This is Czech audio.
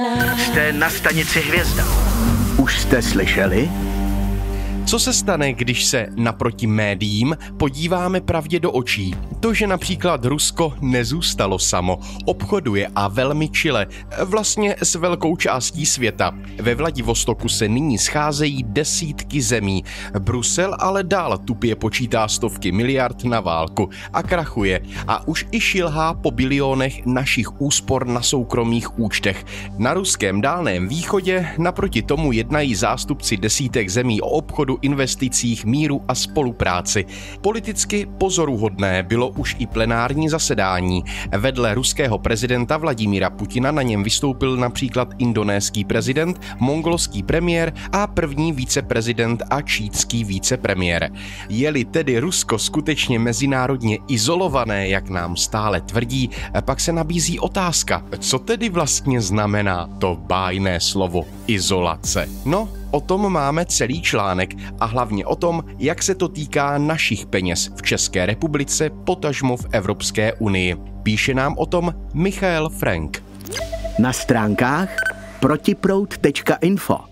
Jste na stanici Hvězda. Už jste slyšeli? Co se stane, když se naproti médiím podíváme pravdě do očí? To, že například Rusko nezůstalo samo, obchoduje a velmi čile, vlastně s velkou částí světa. Ve Vladivostoku se nyní scházejí desítky zemí. Brusel ale dál tupě počítá stovky miliard na válku a krachuje a už i šilhá po bilionech našich úspor na soukromých účtech. Na ruském Dálném východě naproti tomu jednají zástupci desítek zemí o obchodu, investicích, míru a spolupráci. Politicky pozoruhodné bylo už i plenární zasedání. Vedle ruského prezidenta Vladimíra Putina na něm vystoupil například indonéský prezident, mongolský premiér a první viceprezident a čínský vicepremiér. Je-li tedy Rusko skutečně mezinárodně izolované, jak nám stále tvrdí, pak se nabízí otázka, co tedy vlastně znamená to bájné slovo izolace. No, o tom máme celý článek a hlavně o tom, jak se to týká našich peněz v České republice, potažmo v Evropské unii. Píše nám o tom Michael Frank. Na stránkách protiproud.info